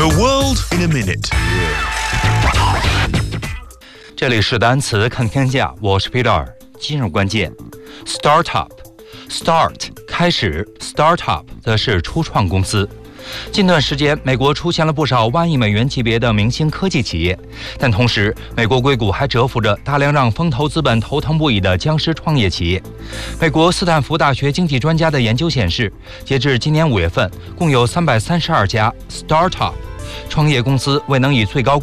The world in a minute。 这里是单词看天下，我是 Peter。今日关键 ，Startup。Start 开始 ，Startup 则是初创公司。近段时间，美国出现了不少万亿美元级别的明星科技企业，但同时，美国硅谷还蛰伏着大量让风投资本头疼不已的僵尸创业企业。美国斯坦福大学经济专家的研究显示，截至今年5月份，共有332家 Startup 创业公司未能以最高